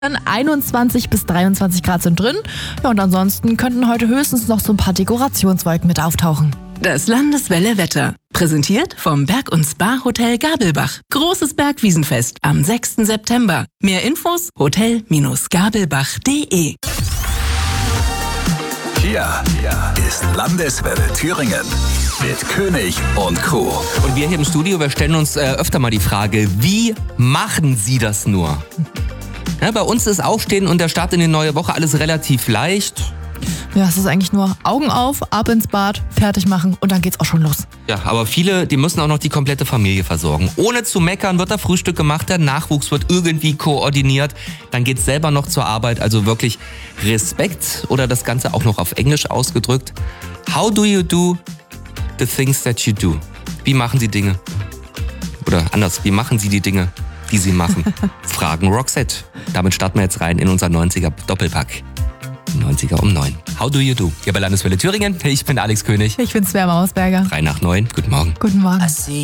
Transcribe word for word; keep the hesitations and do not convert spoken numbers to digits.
einundzwanzig bis dreiundzwanzig Grad sind drin. Ja, und ansonsten könnten heute höchstens noch so ein paar Dekorationswolken mit auftauchen. Das Landeswelle-Wetter. Präsentiert vom Berg- und Spa-Hotel Gabelbach. Großes Bergwiesenfest am sechsten September. Mehr Infos hotel Gabelbach punkt de. Hier, hier ist Landeswelle Thüringen mit König und Crew. Und wir hier im Studio, wir stellen uns äh, öfter mal die Frage, wie machen Sie das nur? Ja, bei uns ist Aufstehen und der Start in die neue Woche alles relativ leicht. Ja, es ist eigentlich nur Augen auf, ab ins Bad, fertig machen und dann geht's auch schon los. Ja, aber viele, die müssen auch noch die komplette Familie versorgen. Ohne zu meckern wird da Frühstück gemacht, der Nachwuchs wird irgendwie koordiniert, dann geht's selber noch zur Arbeit, also wirklich Respekt oder das Ganze auch noch auf Englisch ausgedrückt. How do you do the things that you do? Wie machen Sie Dinge? Oder anders, wie machen Sie die Dinge, die Sie machen? Fragen Roxette. Damit starten wir jetzt rein in unser neunziger Doppelpack. neunziger um neun. How do you do? Hier bei Landeswelle Thüringen. Ich bin Alex König. Ich bin Sven Mausberger. Drei nach neun. Guten Morgen. Guten Morgen.